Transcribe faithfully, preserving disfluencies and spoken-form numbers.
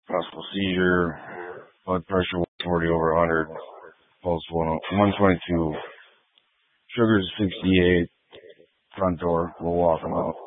Possible seizure, blood pressure one forty over one hundred, pulse one twenty-two, sugars sixty-eight, front door, we'll walk him out.